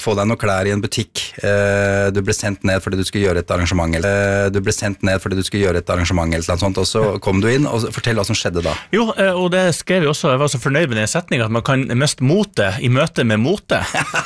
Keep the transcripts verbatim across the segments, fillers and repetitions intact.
få deg noen klær i en butikk, uh, du ble sendt ned fordi du skulle gjøre et arrangement, eller uh, du ble sendt ned fordi du skulle gjøre et arrangement eller noe sånt, og så kom du inn, og fortell hva som skjedde da. Jo, og det skrev jeg også, jeg var så fornøyd med den setningen, at man kan miste mote i møte med mote.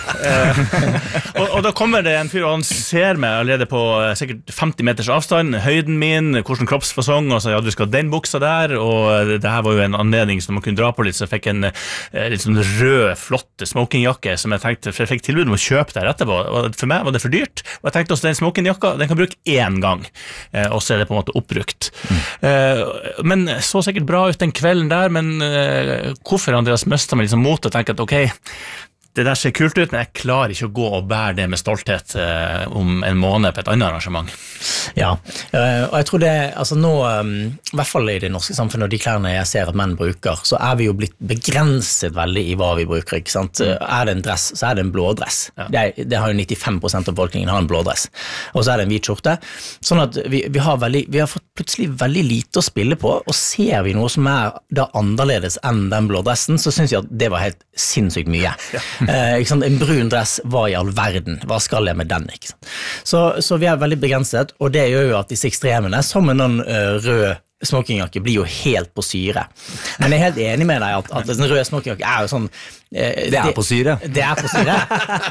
uh, og, og da kommer det en fyr, og han ser meg allerede på uh, sikkert femti meters avstand, høyden min, hvordan kroppsfasong, og så ja, du skal ha den buksa der, og det her var jo en anledning som man kunne dra på litt, så jeg fikk en uh, litt sånn rød, flott smokingjakke, som jeg tenkte, for jeg fikk tilbud om å kjøpe der etterpå, og for meg var det for dyrt, og jeg tenkte også den smokingjakka, den kan bruke én gang, uh, og så er det på en måte oppbrukt. Mm. Uh, men så sikkert bra ut den kvelden der, men uh, hvorfor Andreas mistet meg liksom mot å tenke at ok, det der ser kult ut, men jeg klarer ikke å gå og bære det med stolthet uh, om en måned på et annet arrangement. Ja, uh, og jeg tror det, altså nå, um, i hvert fall i det norske samfunnet, og de klærne jeg ser at menn bruker, så er vi jo blitt begrenset veldig i hva vi bruker, ikke sant? Mm. Er det en dress, så er det en blå dress. Ja. Det, er, det har jo nittifem prosent av befolkningen har en blå dress. Og så er det en hvit skjorte. Sånn at vi, vi, har veldig, vi har fått plutselig veldig lite å spille på, og ser vi noe som er da annerledes enn den blå dressen, så synes jeg at det var helt sinnssykt mye. Ja. Eh, ikke sant? En brun dress, hva i all verden? Hva skal jeg med den? Ikke sant? Så, så vi er veldig begrenset, og det gjør jo at disse ekstremene, som en uh, rød smokingjakke, blir jo helt på syre. Men jeg er helt enig med deg at, at en rød smokingjakke er jo sånn... Eh, det er det, på syre. Det er på syre.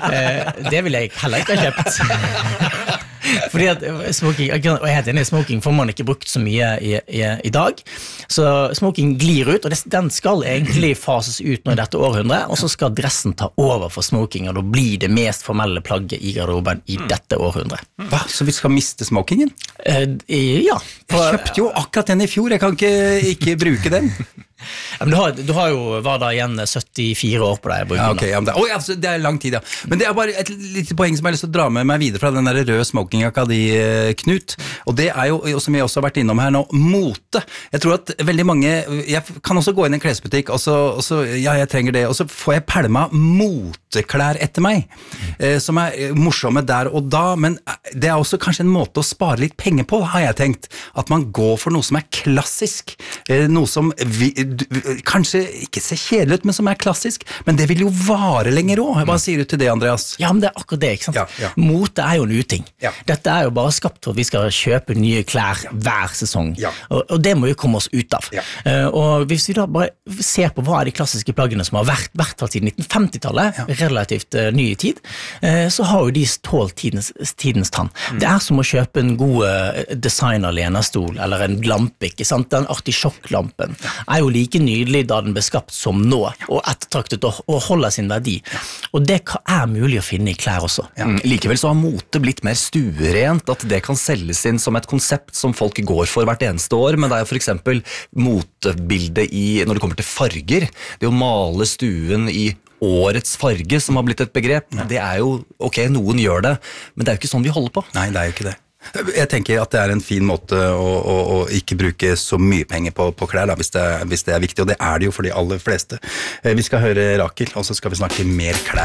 eh, det vil jeg heller ikke ha kjøpt. Fordi at smoking, og jeg er helt enig, smoking får man ikke brukt så mye i, i, i dag, så smoking glir ut, og det, den skal egentlig fases ut nå i dette århundret, og så skal dressen ta over for smoking, og da blir det mest formelle plagget i garderoben i dette århundret. Hva? Så vi skal miste smokingen? Eh, ja. For, jeg kjøpte jo akkurat den i fjor, jeg kan ikke, ikke bruke den. Ja, men du har, du har jo, hva da igjen, syttifire år på deg. Ja, okay, ja, det, oh, ja, det er lang tid, ja. Men det er bare et lite poeng som jeg har lyst til å dra med meg videre fra den der røde smokingjakka di, Knut. Og det er jo, som vi også har vært innom her nå, mote. Jeg tror at veldig mange, jeg kan også gå inn i en klesbutikk, og så, og så ja, jeg trenger det, og så får jeg pælma moteklær etter meg, eh, som er morsomme der og da, men det er også kanskje en måte å spare litt penger på, har jeg tenkt. At man går for noe som er klassisk, eh, noe som vi, kanskje ikke ser kjedelig ut, men som er klassisk, men det vil jo vare lenger også. Hva sier du til det, Andreas? Ja, men det er akkurat det, ikke sant? Ja, ja. Mote er jo en uting. Ja. Dette er jo bare skapt for at vi skal kjøpe nye klær hver sesong, ja. og, og det må jo komme oss ut av. Ja. Uh, og hvis vi da bare ser på hva er de klassiske plaggene som har vært, vært siden nitten femti-tallet, ja. relativt uh, nye tid, uh, så har jo de tålt tidens, tidens tann. Mm. Det er som å kjøpe en god uh, designer-lenestol, eller en lampe, ikke sant? Den artisjokklampen ja. er jo like nydelig da den ble skapt som nå, og ettertraktet å, å holde sin verdi. Og det er mulig å finne i klær også. Ja. Mm. Likevel så har mote blitt mer stuerent, at det kan selges inn som et konsept som folk går for hvert eneste år, men det er jo for eksempel motebildet i, når det kommer til farger, det å male stuen i årets farge som har blitt et begrep, ja. det er jo, ok, noen gjør det, men det er jo ikke sånn vi holder på. Nei, det er jo ikke det. Jeg tenker at det er en fin måte å, å, å ikke bruke så mye penger på, på klær, da, hvis, det, hvis det er viktig, og det er det jo for de aller fleste. Vi skal høre Rakel, og så skal vi snakke mer klær.